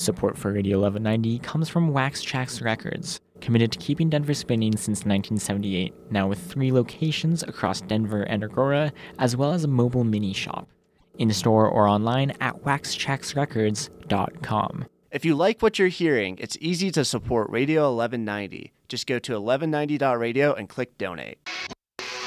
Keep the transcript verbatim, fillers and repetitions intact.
Support for Radio eleven ninety comes from Wax Trax Records, committed to keeping Denver spinning since nineteen seventy-eight, now with three locations across Denver and Aurora, as well as a mobile mini shop. In-store or online at wax trax records dot com. If you like what you're hearing, it's easy to support Radio eleven ninety. Just go to eleven ninety dot radio and click donate.